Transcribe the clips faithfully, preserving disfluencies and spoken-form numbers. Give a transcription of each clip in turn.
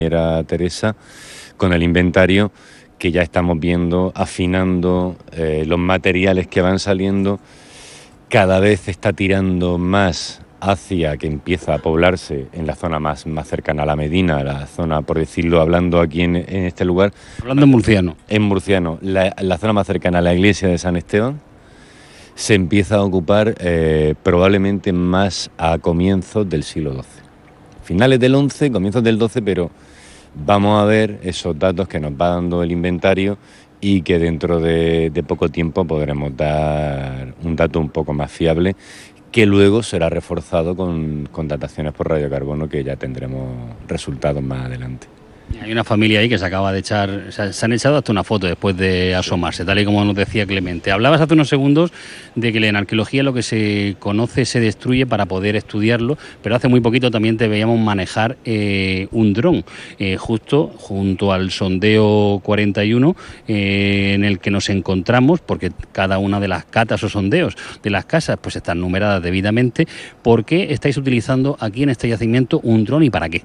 compañera Teresa, con el inventario que ya estamos viendo, afinando eh, los materiales que van saliendo. Cada vez está tirando más hacia que empieza a poblarse en la zona más, más cercana a la Medina, la zona, por decirlo, hablando aquí en, en este lugar. Hablando en murciano. En murciano, la, la zona más cercana a la iglesia de San Esteban se empieza a ocupar eh, probablemente más a comienzos del siglo doce. Finales del once, comienzos del doce, pero vamos a ver esos datos que nos va dando el inventario y que dentro de, de poco tiempo podremos dar un dato un poco más fiable, que luego será reforzado con, con dataciones por radiocarbono, que ya tendremos resultados más adelante. Hay una familia ahí que se acaba de echar, o sea, se han echado hasta una foto después de asomarse, tal y como nos decía Clemente. Hablabas hace unos segundos de que en arqueología lo que se conoce se destruye para poder estudiarlo, pero hace muy poquito también te veíamos manejar eh, un dron, eh, justo junto al sondeo cuarenta y uno, eh, en el que nos encontramos, porque cada una de las catas o sondeos de las casas pues están numeradas debidamente. ¿Por qué estáis utilizando aquí en este yacimiento un dron y para qué?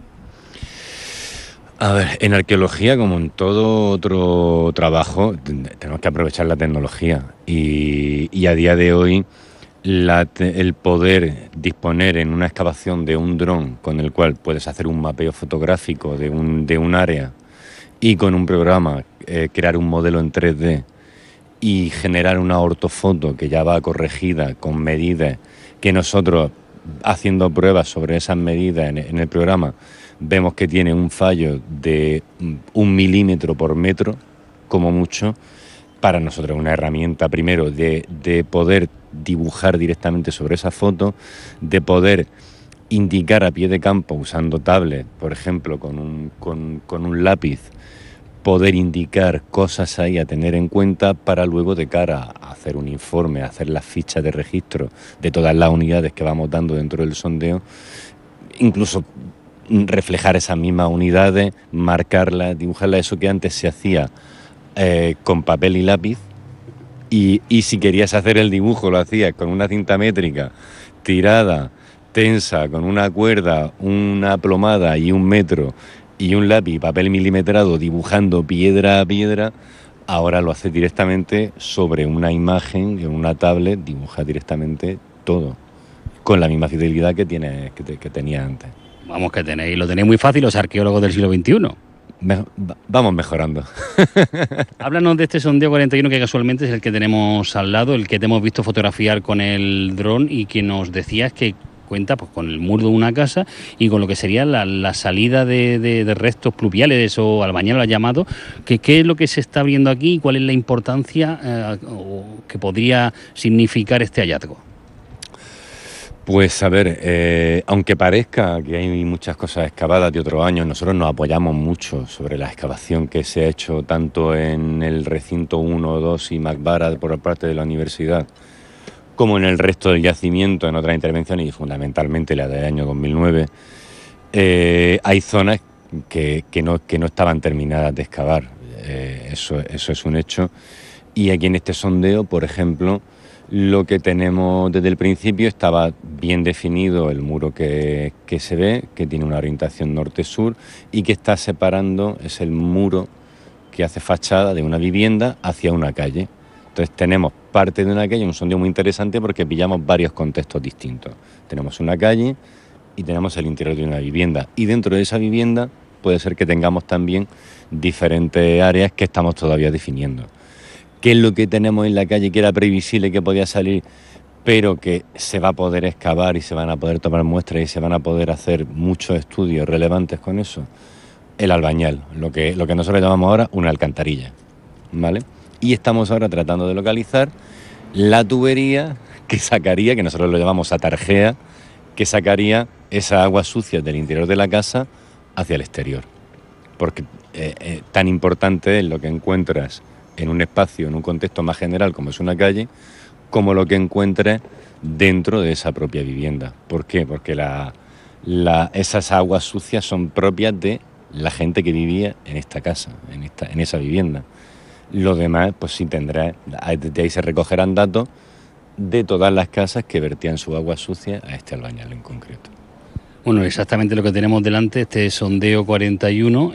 A ver, en arqueología, como en todo otro trabajo, tenemos que aprovechar la tecnología y, y a día de hoy la, el poder disponer en una excavación de un dron con el cual puedes hacer un mapeo fotográfico de un, de un área y con un programa eh, crear un modelo en tres D y generar una ortofoto que ya va corregida con medidas que nosotros, haciendo pruebas sobre esas medidas en, en el programa, vemos que tiene un fallo de un milímetro por metro, como mucho. Para nosotros es una herramienta, primero, de, de poder dibujar directamente sobre esa foto, de poder indicar a pie de campo usando tablet, por ejemplo, con un, con, con un lápiz, poder indicar cosas ahí a tener en cuenta para luego, de cara a hacer un informe, a hacer las fichas de registro de todas las unidades que vamos dando dentro del sondeo, incluso reflejar esas mismas unidades, marcarlas, dibujarlas, eso que antes se hacía eh, con papel y lápiz, y, y si querías hacer el dibujo lo hacías con una cinta métrica tirada, tensa, con una cuerda, una plomada y un metro y un lápiz, papel milimetrado, dibujando piedra a piedra. Ahora lo hace directamente sobre una imagen, en una tablet, dibuja directamente todo, con la misma fidelidad que, tiene, que, te, que tenía antes. Vamos, que tenéis, lo tenéis muy fácil los arqueólogos del siglo veintiuno. Me, vamos mejorando. Háblanos de este sondeo cuarenta y uno, que casualmente es el que tenemos al lado, el que te hemos visto fotografiar con el dron y que nos decías que cuenta pues con el muro de una casa y con lo que sería la, la salida de, de, de restos pluviales, o albañal lo ha llamado. Que, ¿Qué es lo que se está viendo aquí y cuál es la importancia eh, o que podría significar este hallazgo? Pues a ver, eh, aunque parezca que hay muchas cosas excavadas de otros años, nosotros nos apoyamos mucho sobre la excavación que se ha hecho tanto en el recinto uno, dos y Macbara por parte de la universidad, como en el resto del yacimiento en otras intervenciones, y fundamentalmente la del año dos mil nueve. Eh, hay zonas que, que, no, que no estaban terminadas de excavar, eh, eso, eso es un hecho. Y aquí en este sondeo, por ejemplo, lo que tenemos desde el principio, estaba bien definido el muro que, que se ve, que tiene una orientación norte-sur y que está separando, es el muro que hace fachada de una vivienda hacia una calle. Entonces tenemos parte de una calle, un sondeo muy interesante porque pillamos varios contextos distintos. Tenemos una calle y tenemos el interior de una vivienda, y dentro de esa vivienda puede ser que tengamos también diferentes áreas que estamos todavía definiendo. ¿Qué es lo que tenemos en la calle que era previsible que podía salir, pero que se va a poder excavar y se van a poder tomar muestras y se van a poder hacer muchos estudios relevantes con eso? El albañal, lo que, lo que nosotros llamamos ahora una alcantarilla, ¿vale? Y estamos ahora tratando de localizar la tubería que sacaría, que nosotros lo llamamos atarjea, que sacaría esa agua sucia del interior de la casa hacia el exterior. Porque eh, eh, tan importante es lo que encuentras en un espacio, en un contexto más general como es una calle, como lo que encuentres dentro de esa propia vivienda. ¿Por qué? Porque la, la, esas aguas sucias son propias de la gente que vivía en esta casa, en, esta, en esa vivienda. Lo demás, pues sí tendrá, de ahí se recogerán datos de todas las casas que vertían su agua sucia a este albañal en concreto. Bueno, exactamente lo que tenemos delante, este sondeo cuarenta y uno.